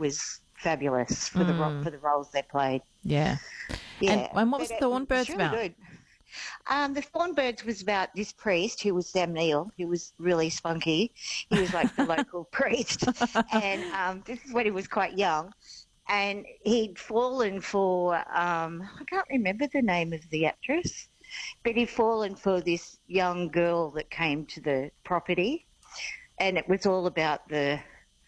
was fabulous for the roles they played. Yeah. Yeah. And what was But Thornbirds it was really about? good. The Thornbirds was about this priest who was Sam Neill, who was really spunky. He was like the local priest. And this is when he was quite young. And he'd fallen for, I can't remember the name of the actress, but he'd fallen for this young girl that came to the property. And it was all about the,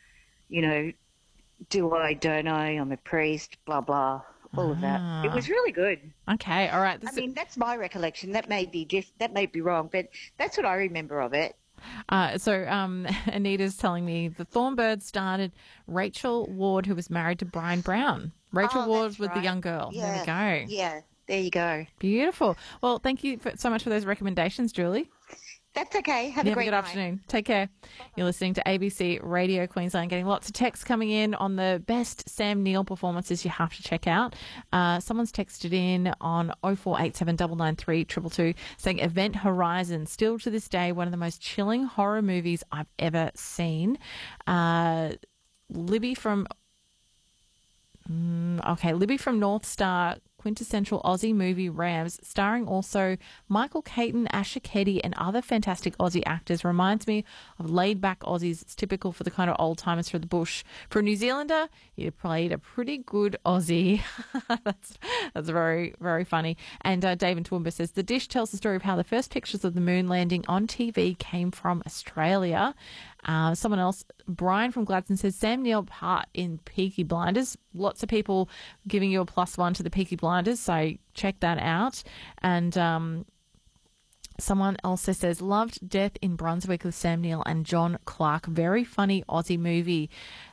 do I, don't I, I'm a priest, blah, blah. All of that. It was really good. Okay, all right. That's my recollection. That may be wrong, but that's what I remember of it. Anita's telling me the Thornbirds started Rachel Ward, who was married to Brian Brown. Rachel Ward with the young girl. Yeah. There we go. Yeah, there you go. Beautiful. Well, thank you so much for those recommendations, Julie. That's okay. Have a great good night. afternoon. Take care. Bye-bye. You're listening to ABC Radio Queensland, getting lots of texts coming in on the best Sam Neill performances you have to check out. Someone's texted in on 0487 993 222 saying Event Horizon, still to this day, one of the most chilling horror movies I've ever seen. Libby from North Star, quintessential Aussie movie Rams, starring also Michael Caton, Asher Keddy and other fantastic Aussie actors. Reminds me of laid-back Aussies. It's typical for the kind of old-timers for the bush. For a New Zealander, he played a pretty good Aussie. That's very, very funny. And David Toowoomba says, the dish tells the story of how the first pictures of the moon landing on TV came from Australia. Someone else, Brian from Gladstone, says Sam Neill part in Peaky Blinders. Lots of people giving you a +1 to the Peaky Blinders, so check that out. And someone else says, loved Death in Brunswick with Sam Neill and John Clark. Very funny Aussie movie.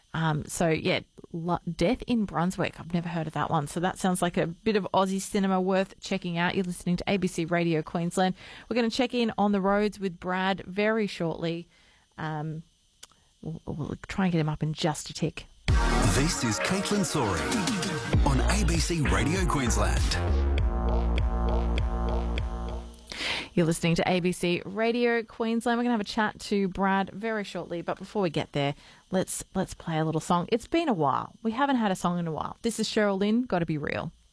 Death in Brunswick. I've never heard of that one. So that sounds like a bit of Aussie cinema worth checking out. You're listening to ABC Radio Queensland. We're going to check in on the roads with Brad very shortly. We'll try and get him up in just a tick. This is Caitlin Sori on ABC Radio Queensland. You're listening to ABC Radio Queensland. We're going to have a chat to Brad very shortly, but before we get there, let's play a little song. It's been a while. We haven't had a song in a while. This is Cheryl Lynn, Gotta Be Real.